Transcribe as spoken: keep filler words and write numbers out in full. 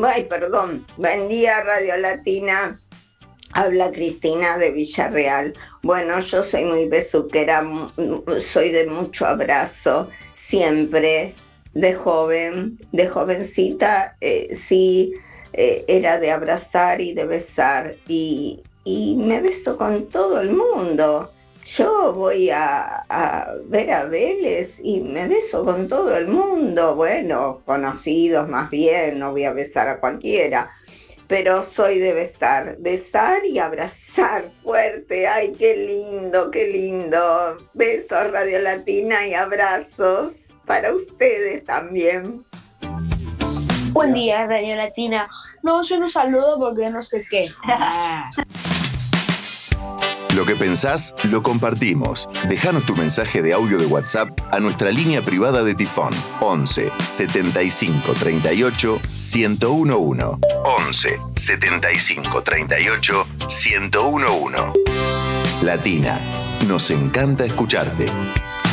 Ay, perdón. Buen día, Radio Latina. Habla Cristina de Villarreal. Bueno, yo soy muy besuquera, soy de mucho abrazo, siempre, de joven, de jovencita, eh, sí, eh, era de abrazar y de besar, y, y me beso con todo el mundo. Yo voy a, a ver a Vélez y me beso con todo el mundo, bueno, conocidos más bien, no voy a besar a cualquiera. Pero soy de besar, besar y abrazar fuerte. Ay, qué lindo, qué lindo. Besos, Radio Latina, y abrazos para ustedes también. Buen día, Radio Latina. No, yo no saludo porque no sé qué. Lo que pensás, lo compartimos. Déjanos tu mensaje de audio de WhatsApp a nuestra línea privada de Tifón. once setenta y cinco treinta y ocho ciento uno. once setenta y cinco treinta y ocho ciento uno. Latina, nos encanta escucharte.